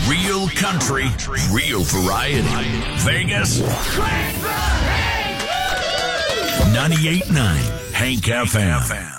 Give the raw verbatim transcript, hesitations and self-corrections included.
Real country, real variety. Vegas, ninety-eight point nine Hank F M.